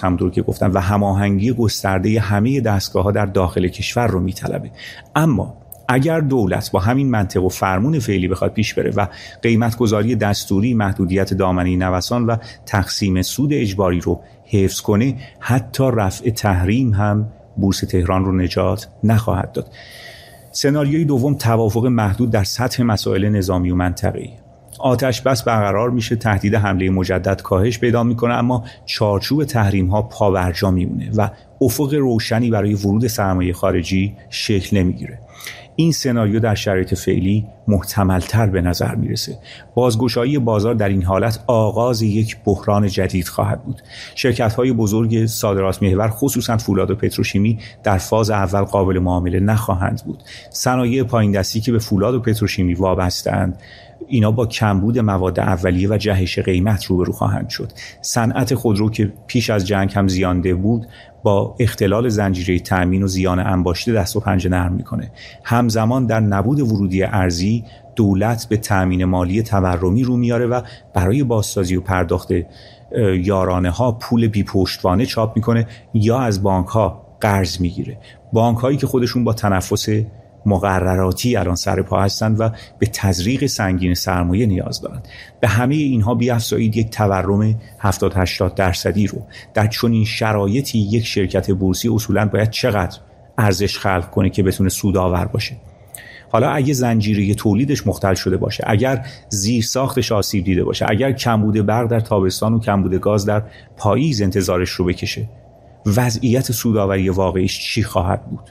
باز همونطور که گفتم و هماهنگی گسترده همه دستگاه‌ها در داخل کشور رو میطلبه. اما اگر دولت با همین منطق و فرمون فعلی بخواد پیش بره و قیمت‌گذاری دستوری، محدودیت دامنه نوسان و تقسیم سود اجباری رو حفظ کنه، حتی رفع تحریم هم بورس تهران رو نجات نخواهد داد. سناریوی دوم توافق محدود در سطح مسائل نظامی و منطقه‌ای. آتش بس برقرار میشه، تهدید حمله مجدد کاهش پیدا میکنه، اما چارچوب تحریم ها پابرجا میمونه و افق روشنی برای ورود سرمایه خارجی شکل نمیگیره. این سناریو در شرایط فعلی محتمل‌تر به نظر میرسه. بازگشایی بازار در این حالت آغاز یک بحران جدید خواهد بود. شرکت‌های بزرگ صادرات محور خصوصا فولاد و پتروشیمی در فاز اول قابل معامله نخواهند بود. صنایع پایین دستی که به فولاد و پتروشیمی وابسته‌اند، اینا با کمبود مواد اولیه و جهش قیمت روبرو خواهند شد. صنعت خودرو که پیش از جنگ هم زیانده بود، با اختلال زنجیره تأمین و زیان انباشته دست و پنجه نرم میکنه. همزمان در نبود ورودی ارزی، دولت به تأمین مالی تورمی رو میاره و برای بازسازی و پرداخت یارانه ها پول بی پشتوانه چاپ میکنه یا از بانک ها قرض میگیره. بانک هایی که خودشون با تنفس مقرراتی الان سر پا هستند و به تزریق سنگین سرمایه نیاز دارند. به همه اینها بیافزایید یک تورم 70-80% رو. در چنین شرایطی یک شرکت بورسی اصولاً باید چقدر ارزش خلق کنه که بتونه سودآور باشه؟ حالا اگه زنجیره تولیدش مختل شده باشه، اگر زیرساختش آسیب دیده باشه، اگر کمبود برق در تابستان و کمبود گاز در پاییز انتظارش رو بکشه، وضعیت سودآوری واقعیش چی خواهد بود؟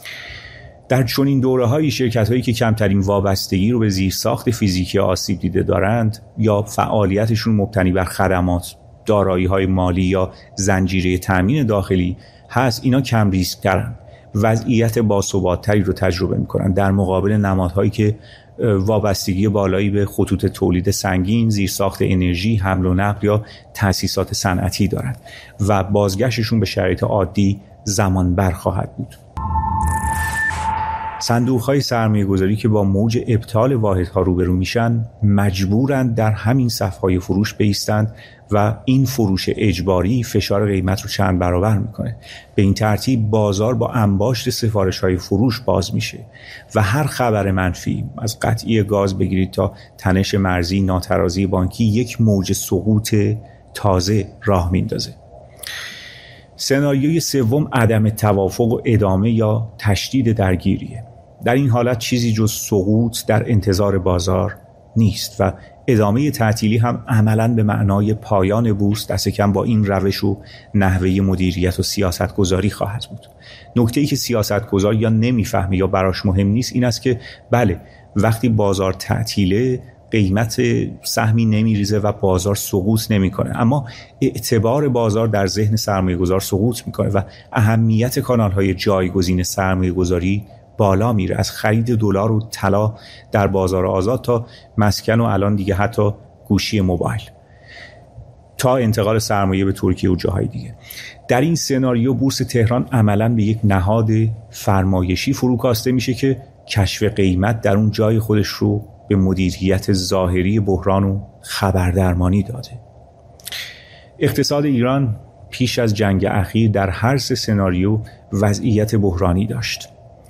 در چنین دوره‌های شرکت‌هایی که کمترین وابستگی رو به زیرساخت فیزیکی آسیب دیده دارند یا فعالیتشون مبتنی بر خدمات، دارایی‌های مالی یا زنجیره تأمین داخلی هست، اینا کم ریسک‌ترن، وضعیت باثبات‌تری رو تجربه می‌کنن در مقابل نمادهایی که وابستگی بالایی به خطوط تولید سنگین، زیرساخت انرژی، حمل و نقل یا تأسیسات صنعتی دارند و بازگشتشون به شرایط عادی زمان بر خواهد بود. صندوق‌های سرمایه‌گذاری که با موج ابطال واحدها روبرو میشن، مجبورند در همین صف‌های فروش بایستند و این فروش اجباری فشار قیمت رو چند برابر میکنه. به این ترتیب بازار با انباشت سفارش‌های فروش باز میشه و هر خبر منفی، از قطعی گاز بگیرید تا تنش مرزی، ناترازی بانکی، یک موج سقوط تازه راه میندازه. سناریوی سوم عدم توافق و ادامه یا تشدید درگیریه. در این حالت چیزی جز سقوط در انتظار بازار نیست و ادامه تعطیلی هم عملاً به معنای پایان بورس دست کم با این روش و نحوه مدیریت و سیاست گذاری خواهد بود. نکته‌ای که سیاست گذار یا نمیفهمه یا براش مهم نیست این است که بله، وقتی بازار تعطیله قیمت سهمی نمیریزه و بازار سقوط نمیکنه، اما اعتبار بازار در ذهن سرمایه‌گذار سقوط میکنه و اهمیت کانال‌های جایگزین سرمایه‌گذاری بالا میره، از خرید دلار و طلا در بازار آزاد تا مسکن و الان دیگه حتی گوشی موبایل، تا انتقال سرمایه به ترکیه و جاهای دیگه. در این سناریو بورس تهران عملاً به یک نهاد فرمایشی فروکاسته میشه که کشف قیمت در اون جای خودش رو به مدیریت ظاهری بحران و خبردرمانی داده. اقتصاد ایران پیش از جنگ اخیر در هر سه سناریو وضعیت بحرانی داشت.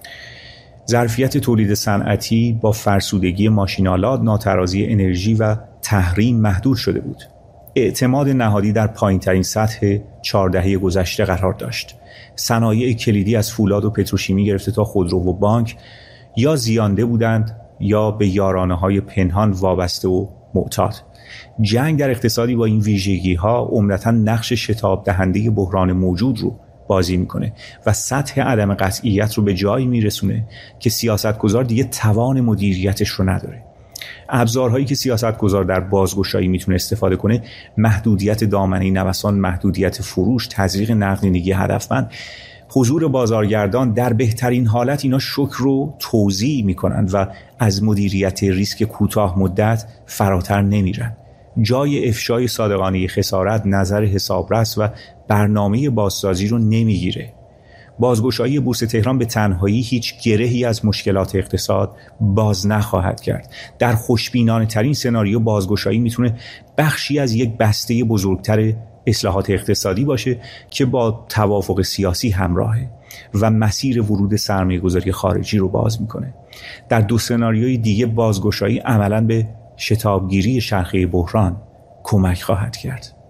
ظرفیت تولید صنعتی با فرسودگی ماشین‌آلات، ناترازی انرژی و تحریم محدود شده بود. اعتماد نهادی در پایین‌ترین سطح 4 دهه گذشته قرار داشت. صنایع کلیدی از فولاد و پتروشیمی گرفته تا خودرو و بانک یا زیانده بودند یا به یارانه‌های پنهان وابسته و معتاد. جنگ در اقتصادی با این ویژگی‌ها عمدتاً نقش شتاب دهنده بحران موجود رو بازی میکنه و سطح عدم قطعیت رو به جایی میرسونه که سیاستگزار دیگه توان مدیریتش رو نداره. ابزارهایی که سیاستگزار در بازگشایی میتونه استفاده کنه، محدودیت دامنه نوسان، محدودیت فروش، تزریق نقدینگی هدفمند، حضور بازارگردان، در بهترین حالت اینا شوک رو توزیع میکنن و از مدیریت ریسک کوتاه مدت فراتر نمیرن. جای افشای صادقانه خسارت، نظر حسابرس و برنامه بازسازی رو نمیگیره. بازگشایی بورس تهران به تنهایی هیچ گرهی از مشکلات اقتصاد باز نخواهد کرد. در خوشبینانه ترین سناریو بازگشایی میتونه بخشی از یک بسته بزرگتر اصلاحات اقتصادی باشه که با توافق سیاسی همراهه و مسیر ورود سرمایه‌گذاری خارجی رو باز میکنه. در دو سناریوی دیگه بازگشایی عملاً به شتابگیری چرخه بحران کمک خواهد کرد.